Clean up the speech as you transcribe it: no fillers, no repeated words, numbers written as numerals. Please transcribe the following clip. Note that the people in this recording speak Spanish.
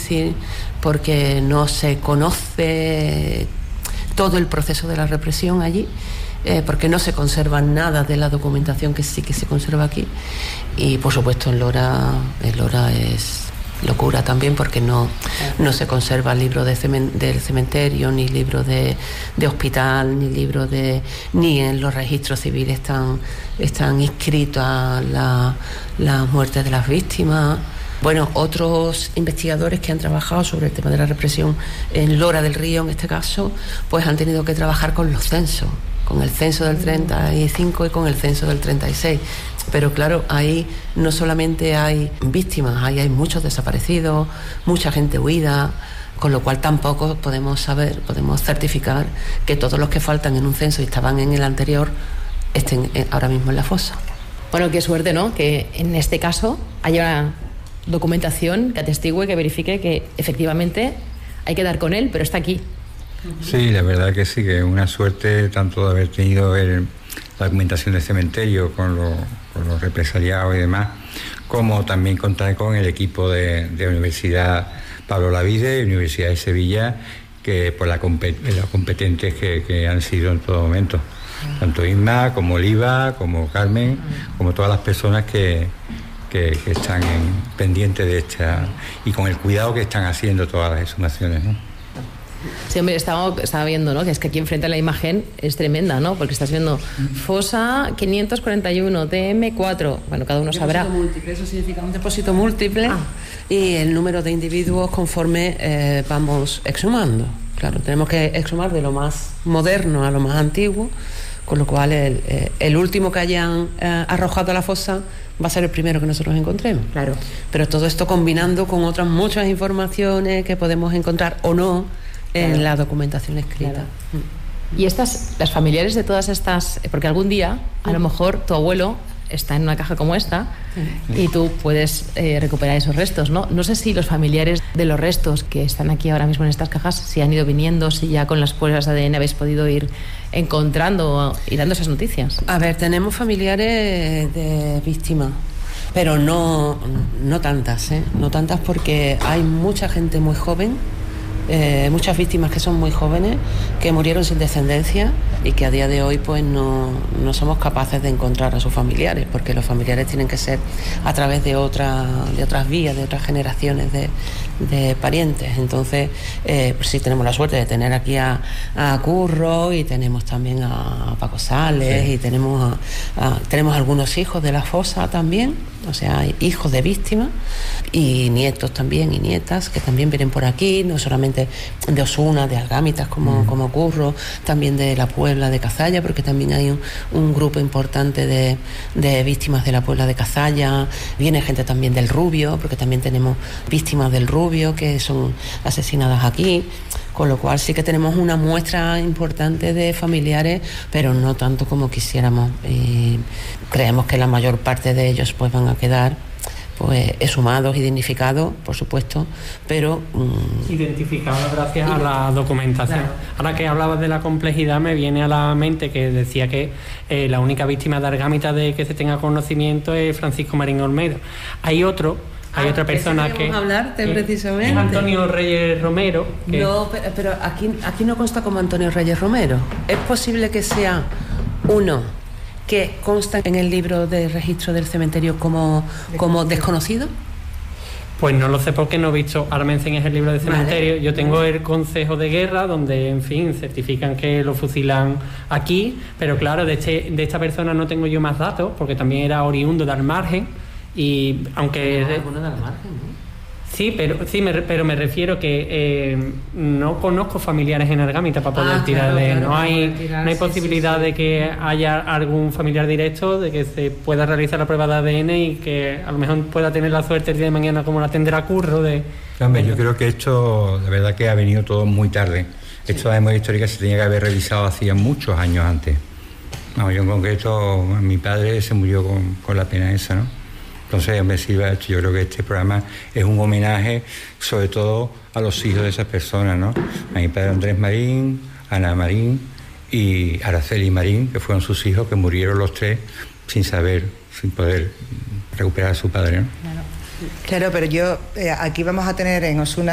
difícil porque no se conoce todo el proceso de la represión allí, porque no se conserva nada de la documentación que sí que se conserva aquí. Y por supuesto en Lora es locura también, porque no se conserva libro del cementerio, ni libro de hospital, ni en los registros civiles están inscritas las muertes de las víctimas. Bueno, otros investigadores que han trabajado sobre el tema de la represión en Lora del Río, en este caso, pues han tenido que trabajar con los censos, con el censo del 35 y con el censo del 36. Pero claro, ahí no solamente hay víctimas, ahí hay muchos desaparecidos, mucha gente huida, con lo cual tampoco podemos certificar que todos los que faltan en un censo y estaban en el anterior estén ahora mismo en la fosa. Bueno, qué suerte, ¿no?, que en este caso haya documentación que atestigue, que verifique que efectivamente hay que dar con él, pero está aquí. Sí, la verdad que sí, que es una suerte tanto de haber tenido la documentación del cementerio con los represaliados y demás, como también contar con el equipo de la Universidad Pablo Olavide y Universidad de Sevilla, que por los competentes que han sido en todo momento, tanto Isma como Oliva, como Carmen, como todas las personas que están pendientes de esta, y con el cuidado que están haciendo todas las exhumaciones, ¿no? Sí, hombre, estaba viendo, ¿no?, que es que aquí enfrente la imagen es tremenda, ¿no?, porque estás viendo fosa 541, TM4, bueno, cada uno sabrá. Depósito múltiple, eso significa un depósito múltiple, y el número de individuos conforme vamos exhumando. Claro, tenemos que exhumar de lo más moderno a lo más antiguo, con lo cual el último que hayan arrojado a la fosa va a ser el primero que nosotros encontremos. Claro. Pero todo esto combinando con otras muchas informaciones que podemos encontrar o no en la documentación escrita. Claro. Y las familiares de todas estas, porque algún día a lo mejor tu abuelo está en una caja como esta y tú puedes recuperar esos restos, ¿no? No sé si los familiares de los restos que están aquí ahora mismo en estas cajas, si han ido viniendo, si ya con las pruebas de ADN habéis podido ir encontrando y dando esas noticias. A ver, tenemos familiares de víctimas, pero no tantas, no tantas, porque hay mucha gente muy joven, muchas víctimas que son muy jóvenes, que murieron sin descendencia y que a día de hoy pues no somos capaces de encontrar a sus familiares, porque los familiares tienen que ser a través de otras vías, de otras generaciones de parientes. Entonces pues sí, tenemos la suerte de tener aquí a Curro, y tenemos también a Paco Sales, sí. Y tenemos algunos hijos de la fosa también, o sea, hay hijos de víctimas y nietos también, y nietas que también vienen por aquí, no solamente de Osuna, de Algámitas como Curro, también de la Puebla de Cazalla, porque también hay un grupo importante de víctimas de la Puebla de Cazalla. Viene gente también del Rubio, porque también tenemos víctimas del Rubio que son asesinadas aquí, con lo cual sí que tenemos una muestra importante de familiares, pero no tanto como quisiéramos, y creemos que la mayor parte de ellos pues van a quedar pues exhumados y dignificados, por supuesto, pero identificados gracias a la documentación. Claro. Ahora que hablabas de la complejidad, me viene a la mente que decía que la única víctima de Argámita de que se tenga conocimiento es Francisco Marín Olmedo. Hay otra persona que hablarte precisamente. Es Antonio Reyes Romero. No, pero aquí no consta como Antonio Reyes Romero. Es posible que sea uno que consta en el libro de registro del cementerio como desconocido. Pues no lo sé, porque no he visto. Ahora me enseñas el libro de cementerio. Vale. Yo tengo el Consejo de Guerra, donde, en fin, certifican que lo fusilan aquí. Pero claro, de esta persona no tengo yo más datos, porque también era oriundo de Almargen. Y aunque alguno de Almargen, ¿no? Sí, pero me refiero que no conozco familiares en Argámita para poder tirar de... Claro, no hay posibilidad de que haya algún familiar directo, de que se pueda realizar la prueba de ADN y que a lo mejor pueda tener la suerte el día de mañana, como la tendrá Curro, de... Hombre, yo creo que esto, de verdad que ha venido todo muy tarde. Sí. Esto de memoria histórica se tenía que haber revisado hacía muchos años antes. No, yo en concreto, mi padre se murió con la pena esa, ¿no? Entonces, yo creo que este programa es un homenaje sobre todo a los hijos de esas personas, ¿no? A mi padre Andrés Marín, Ana Marín y Araceli Marín, que fueron sus hijos, que murieron los tres sin poder recuperar a su padre, ¿no? Claro, pero aquí vamos a tener en Osuna